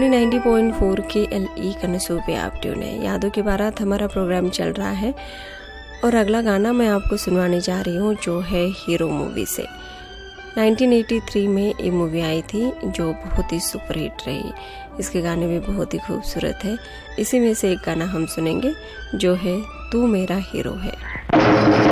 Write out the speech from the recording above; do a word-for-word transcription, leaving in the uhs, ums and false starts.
Family ninety point four के L E कनसू पे आप ट्यून है। यादों की बारात हमारा प्रोग्राम चल रहा है और अगला गाना मैं आपको सुनवाने जा रही हूँ जो है हीरो मूवी से। नाइंटीन एटी थ्री में ये मूवी आई थी जो बहुत ही सुपरहिट रही। इसके गाने भी बहुत ही खूबसूरत है। इसी में से एक गाना हम सुनेंगे जो है तू मेरा हीरो है।